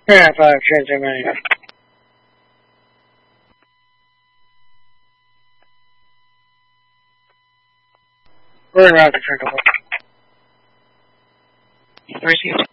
Yeah, 5 minutes. We're around the circle. Received.